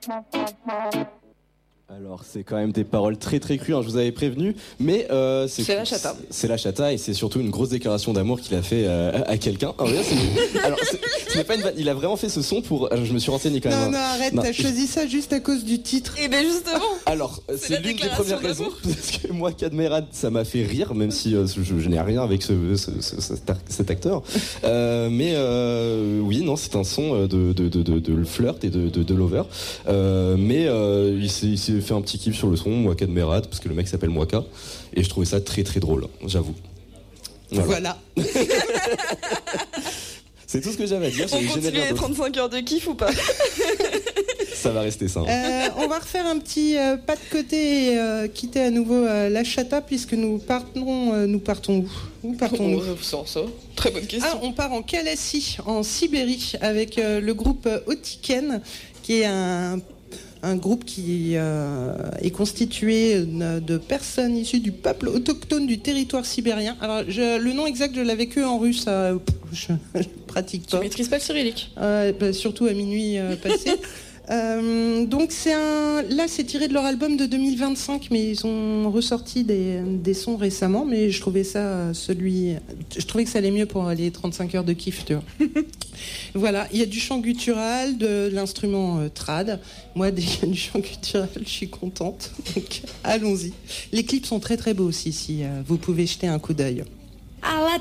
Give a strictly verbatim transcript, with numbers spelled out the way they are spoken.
Alors c'est quand même des paroles très très crues, hein, je vous avais prévenu, mais euh, c'est, c'est la chata. C'est la chata et c'est surtout une grosse déclaration d'amour qu'il a fait euh, à quelqu'un. Ah, ouais, c'est... Alors c'est, ce n'est pas une vanne, il a vraiment fait ce son pour. Alors, je me suis renseigné quand même. Non non arrête, non. T'as choisi ça juste à cause du titre. Et bien justement. Alors c'est, c'est l'une des premières raisons parce que moi Cadmerade ça m'a fait rire, même si euh, je, je n'ai rien avec ce, ce, ce, ce cet acteur. Euh, mais euh, oui non c'est un son de de de de, de le flirt et de de, de lover. Euh, mais euh, il s'est, il s'est fait un petit kiff sur le son, Mwaka de Merad, parce que le mec s'appelle Mwaka, et je trouvais ça très très drôle, j'avoue. Voilà. voilà. C'est tout ce que j'avais à dire. On continue les trente-cinq heures de kiff ou pas? Ça va rester ça. Hein. Euh, on va refaire un petit euh, pas de côté et euh, quitter à nouveau euh, la chata, puisque nous partons, euh, nous partons où? Où partons-nous? Sans ça. Très bonne question. Ah, on part en Kalassie, en Sibérie, avec euh, le groupe Otiken, qui est un Un groupe qui euh, est constitué de personnes issues du peuple autochtone du territoire sibérien. Alors, je, le nom exact, je l'avais que en russe. Euh, je, je pratique pas. Tu maîtrises pas le cyrillique? euh, bah, Surtout à minuit euh, passé. euh, donc, c'est un. Là, c'est tiré de leur album de deux mille vingt-cinq, mais ils ont ressorti des, des sons récemment. Mais je trouvais ça, celui. Je trouvais que ça allait mieux pour les trente-cinq heures de kiff, tu vois. Voilà, il y a du chant guttural, de l'instrument euh, trad. Moi, dès qu'il y a du chant guttural, je suis contente. Donc, allons-y. Les clips sont très très beaux aussi, si euh, vous pouvez jeter un coup d'œil. À la